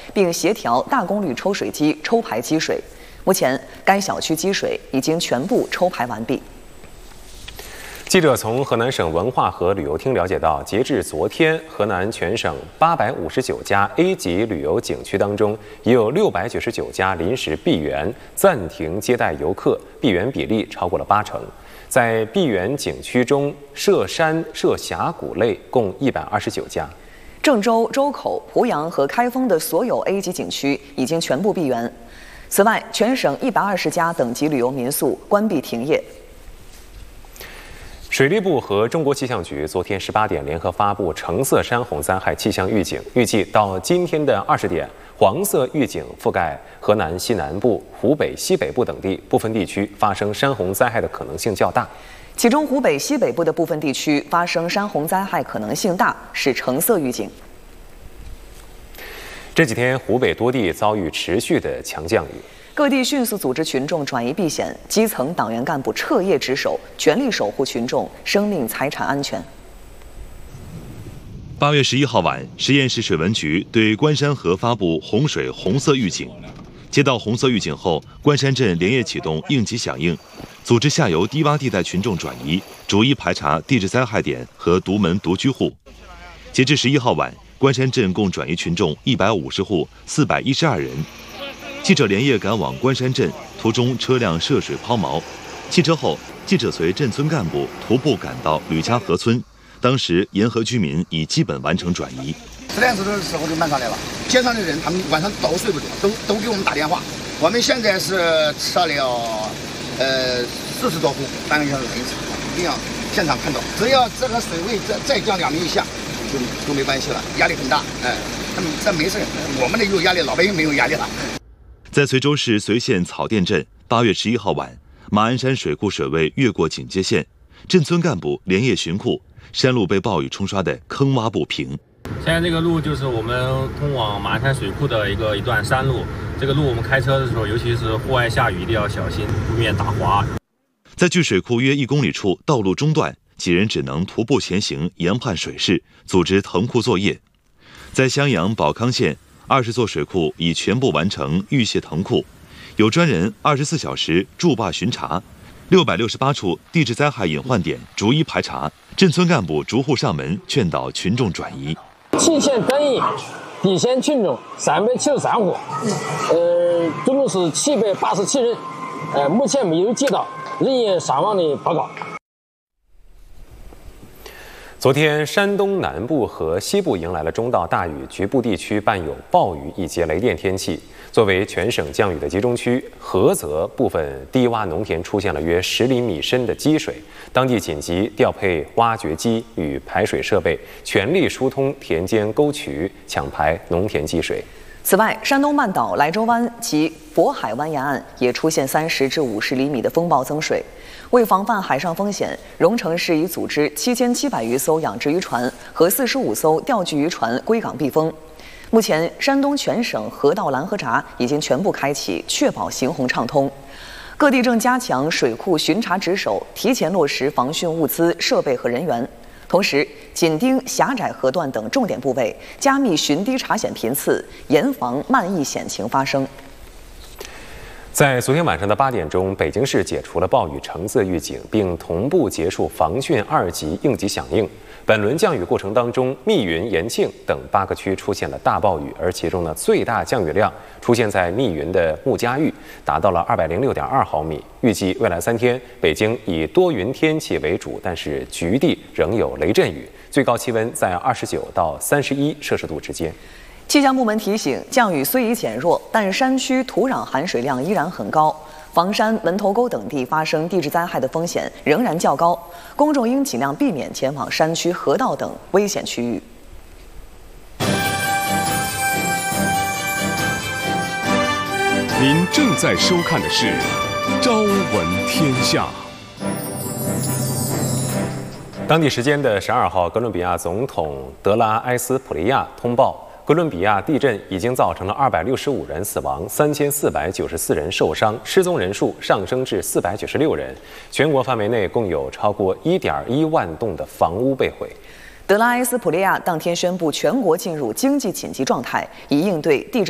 并协调大功率抽水机抽排积水。目前，该小区积水已经全部抽排完毕。 记者从河南省文化和旅游厅了解到，截至昨天，河南全省859家 A 级旅游景区当中，已有699家临时闭园、暂停接待游客，闭园比例超过了80%。在闭园景区中，涉山、涉峡谷类共129家。 郑州、周口、濮阳和开封的所有 A 级景区已经全部闭园。此外，全省120家等级旅游民宿关闭停业。 水利部和中国气象局昨天18点联合发布橙色山洪灾害气象预警，预计到今天的20点，黄色预警覆盖河南西南部、湖北西北部等地，部分地区发生山洪灾害的可能性较大。 其中，湖北西北部的部分地区发生山洪灾害可能性大，是橙色预警。 这几天，湖北多地遭遇持续的强降雨。 各地迅速组织群众转移避险，基层党员干部彻夜值守，全力守护群众生命财产安全。 8月11号晚，十堰市水文局对关山河发布洪水红色预警。接到红色预警后，关山镇连夜启动应急响应，组织下游低洼地带群众转移，逐一排查地质灾害点和独门独居户。截至11号晚，关山镇共转移群众150户，412人。记者连夜赶往关山镇，途中车辆涉水抛锚。弃车后，记者随镇村干部徒步赶到吕家河村，当时沿河居民已基本完成转移。 4点多的时候就漫上来了，街上的人他们晚上都睡不着，都给我们打电话。我们现在是撤了40多户，半个小时一次，一定要现场看到。只要这个水位再降2米以下，就没关系了，压力很大。这没事，我们的有压力，老百姓没有压力了。 在随州市随县草甸镇，8月11号晚，马鞍山水库水位越过警戒线，镇村干部连夜巡库，山路被暴雨冲刷得坑洼不平。 现在这个路就是我们通往马鞍山水库的一段山路，这个路我们开车的时候，尤其是户外下雨，一定要小心，路面打滑。 在距水库约1公里处，道路中断，几人只能徒步前行，研判水势，组织腾库作业。在襄阳保康县，20座水库已全部完成预泄腾库，有专人24小时驻坝巡查，668处地质灾害隐患点逐一排查，镇村干部逐户上门劝导群众转移。 气县等于地县群众373户，总共是787人，目前没有接到人员伤亡的报告。 昨天，山东南部和西部迎来了中到大雨，局部地区伴有暴雨以及雷电天气。作为全省降雨的集中区，菏泽部分低洼农田出现了约10厘米深的积水，当地紧急调配挖掘机与排水设备，全力疏通田间沟渠，抢排农田积水。 此外，山东半岛莱州湾及渤海湾沿岸也出现30至50厘米的风暴增水。为防范海上风险，荣成市已组织7700余艘养殖渔船和45艘钓具渔船归港避风。目前，山东全省河道拦河闸已经全部开启，确保行洪畅通。各地正加强水库巡查值守，提前落实防汛物资、设备和人员。同时，紧盯狭窄河段等重点部位，加密巡堤查险频次，严防漫溢险情发生。 在昨天晚上的8点钟，北京市解除了暴雨橙色预警，并同步结束防汛2级应急响应。本轮降雨过程当中，密云、延庆等8个区出现了大暴雨，而其中呢，最大降雨量出现在密云的穆家峪，达到了206.2毫米。预计未来3天，北京以多云天气为主，但是局地仍有雷阵雨，最高气温在29到31摄氏度之间。 气象部门提醒，降雨虽已减弱，但山区土壤含水量依然很高，房山、门头沟等地发生地质灾害的风险仍然较高，公众应尽量避免前往山区、河道等危险区域。 您正在收看的是《朝闻天下》。 当地时间的12号，哥伦比亚总统德拉埃斯普利亚通报，哥伦比亚地震已经造成了265人死亡，3494人受伤，失踪人数上升至496人。全国范围内共有超过1.1万栋的房屋被毁。 德拉埃斯普利亚当天宣布全国进入经济紧急状态，以应对地震。